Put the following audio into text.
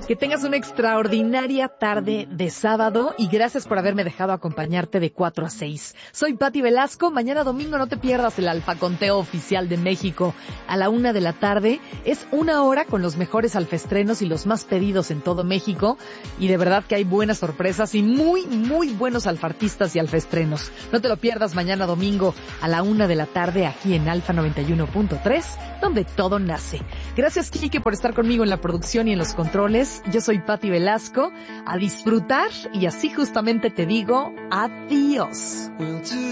Que tengas una extraordinaria tarde de sábado y gracias por haberme dejado acompañarte de 4 a 6. Soy Pati Velasco. Mañana domingo no te pierdas el Alfaconteo Oficial de México a la 1 de la tarde. Es una hora con los mejores alfaestrenos y los más pedidos en todo México. Y de verdad que hay buenas sorpresas y muy, muy buenos alfartistas y alfaestrenos. No te lo pierdas mañana domingo a la 1 de la tarde aquí en Alfa 91.3, donde todo nace. Gracias, Quique, por estar conmigo en la producción y en los controles. Yo soy Pati Velasco. A disfrutar y así justamente te digo adiós.